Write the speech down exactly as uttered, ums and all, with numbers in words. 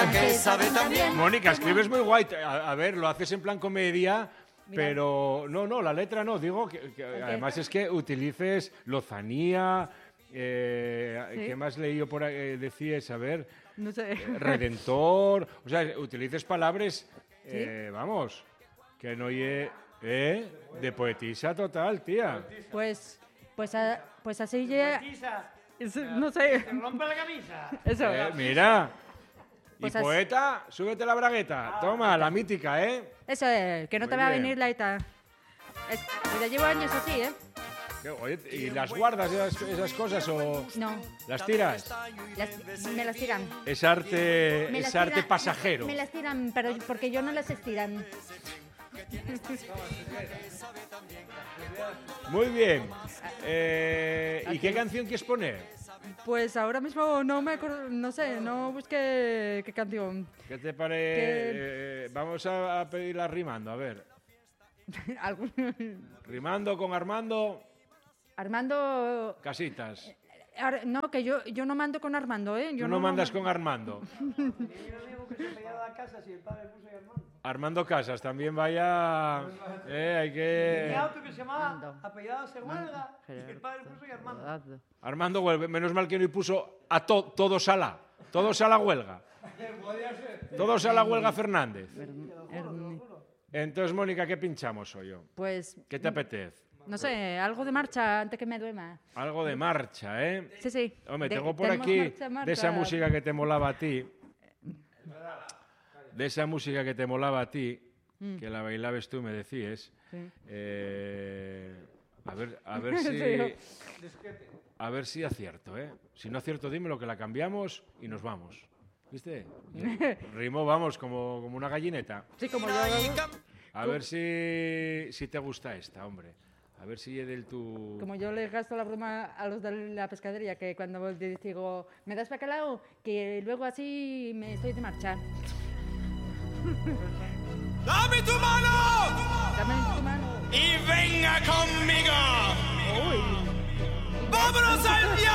Mónica que sabe también. Mónica, escribes muy guay. A, a ver, lo haces en plan comedia, Mira. pero no, no, la letra no. Digo que, que además es que utilices lozanía. Eh, ¿Sí? ¿Qué más leí yo por ahí? Eh, decías, a ver, no sé. eh, redentor. O sea, utilices palabras, eh, ¿Sí? vamos, que no oye, eh, de poetisa total, tía. Pues, pues, a, pues así ya. No sé. ¿Te rompe la camisa? Eso. Eh, mira. Pues y as... poeta, súbete la bragueta. Toma, la mítica, ¿eh? Eso es, que no Muy te va bien. a venir la ita. Es, ya llevo años así, ¿eh? Oye, ¿y las guardas esas, esas cosas o no? ¿Las tiras? Las, me las tiran. Es arte, me es arte tiran, pasajero. Me las tiran, pero porque yo no las estiran. Muy bien. Eh, ¿Y qué canción quieres poner? Pues ahora mismo no me acuerdo, no sé, no busqué qué canción. ¿Qué te parece? Que... Eh, vamos a, a pedirla rimando, a ver. Rimando con Armando. Armando... Casitas. Ar no, que yo, yo no mando con Armando, ¿eh? Yo Tú no, no mandas con Armando. Armando Casas, también vaya... Eh, hay que... Mi auto que se llama Apellada se huelga y el padre puso y Armando. Armando Huelga, menos mal que no puso a to todos a la, todos a la huelga. Todos a la huelga Fernández. Entonces, Mónica, ¿qué pinchamos hoy? Pues... ¿Qué te apetece? No sé, algo de marcha antes que me duerma. Algo de marcha, ¿eh? Sí, sí. Hombre, de, tengo por aquí marcha, marcha. de esa música que te molaba a ti. De esa música que te molaba a ti, mm. que la bailabas tú, me decías. Sí. Eh, a ver, a ver si... A ver si acierto, ¿eh? Si no acierto, dímelo, que la cambiamos y nos vamos. ¿Viste? Rimo, vamos, como, como una gallineta. Sí, como yo. A ver si, si te gusta esta, hombre. A ver si es del tu... Como yo les gasto la broma a los de la pescadería, que cuando digo, ¿me das bacalao? Que luego así me estoy de marcha. ¡Dame tu mano! Dame tu mano. ¡Y venga conmigo! Uy. ¡Vámonos al viaje!